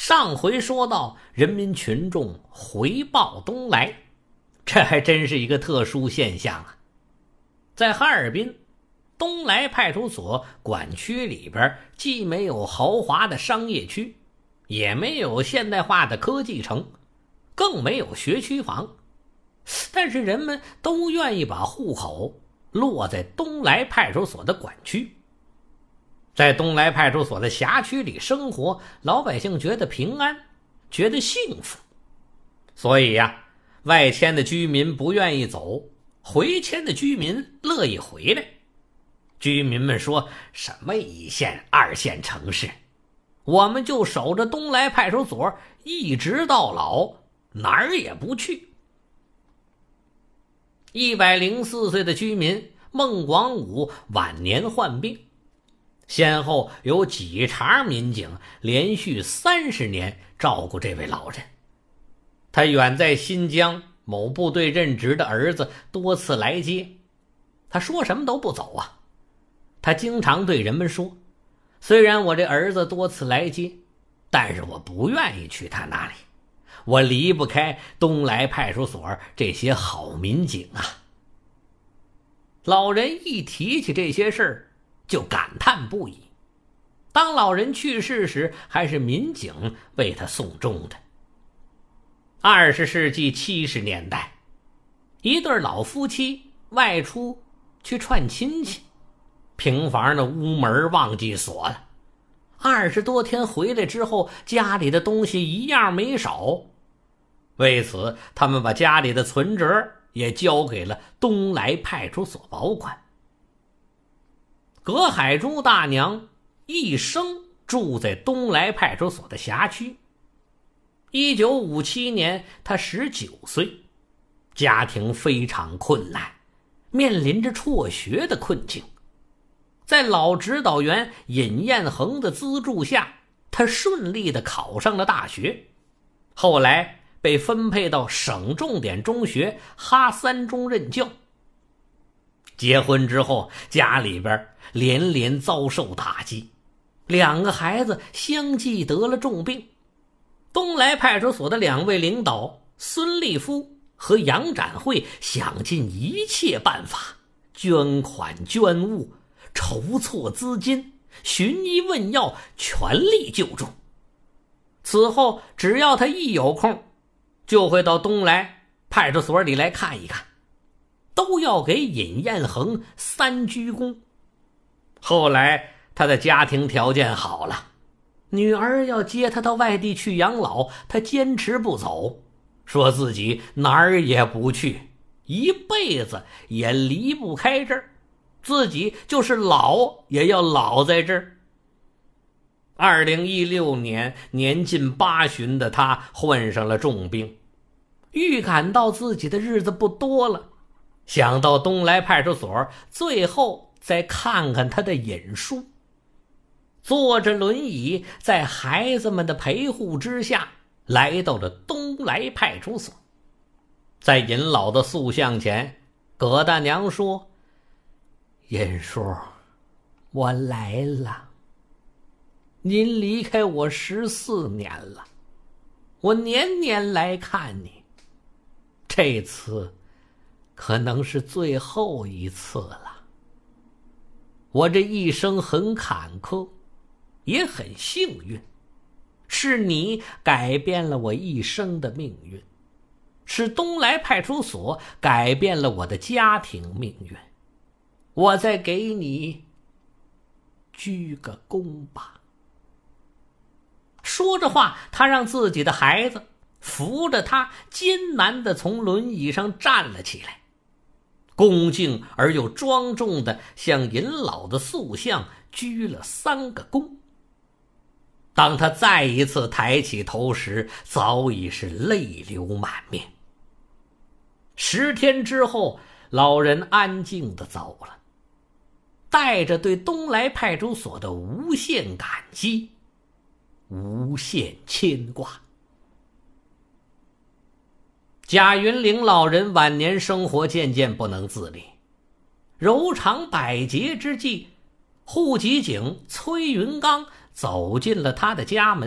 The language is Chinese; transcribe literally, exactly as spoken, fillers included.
上回说到人民群众回报东来，这还真是一个特殊现象啊。在哈尔滨东来派出所管区里边，既没有豪华的商业区，也没有现代化的科技城，更没有学区房，但是人们都愿意把户口落在东来派出所的管区。在东来派出所的辖区里生活，老百姓觉得平安，觉得幸福。所以呀、啊，外迁的居民不愿意走，回迁的居民乐意回来。居民们说，什么一线二线城市，我们就守着东来派出所一直到老，哪儿也不去。一百零四岁的居民孟广武晚年患病，先后有几茬民警连续三十年照顾这位老人。他远在新疆某部队任职的儿子多次来接，他说什么都不走啊。他经常对人们说，虽然我这儿子多次来接，但是我不愿意去他那里，我离不开东来派出所这些好民警啊。老人一提起这些事儿就感叹不已。当老人去世时，还是民警为他送终的。二十世纪七十年代，一对老夫妻外出去串亲戚，平房的屋门忘记锁了。二十多天回来之后，家里的东西一样没少。为此，他们把家里的存折也交给了东来派出所保管。葛海珠大娘一生住在东来派出所的辖区。一九五七年，她十九岁，家庭非常困难，面临着辍学的困境。在老指导员尹彦衡的资助下，他顺利地考上了大学，后来被分配到省重点中学哈三中任教。结婚之后，家里边连连遭受打击，两个孩子相继得了重病。东来派出所的两位领导孙立夫和杨展会想尽一切办法，捐款捐物，筹措资金，寻医问药，全力救助。此后只要他一有空，就会到东来派出所里来看一看，都要给尹彦衡三鞠躬。后来他的家庭条件好了，女儿要接他到外地去养老，他坚持不走，说自己哪儿也不去，一辈子也离不开这儿，自己就是老也要老在这儿。二零一六年，年近八旬的他患上了重病，预感到自己的日子不多了，想到东来派出所，最后再看看他的尹叔。坐着轮椅，在孩子们的陪护之下，来到了东来派出所。在尹老的塑像前，葛大娘说，尹叔，我来了。您离开我十四年了，我年年来看你，这次可能是最后一次了。我这一生很坎坷，也很幸运，是你改变了我一生的命运，是东来派出所改变了我的家庭命运。我再给你鞠个躬吧。说着话，他让自己的孩子扶着他艰难地从轮椅上站了起来，恭敬而又庄重地向尹老的塑像鞠了三个躬。当他再一次抬起头时，早已是泪流满面。十天之后，老人安静地走了，带着对东来派出所的无限感激，无限牵挂。贾云岭老人晚年生活渐渐不能自理，柔肠百结之际，户籍警崔云刚走进了他的家门。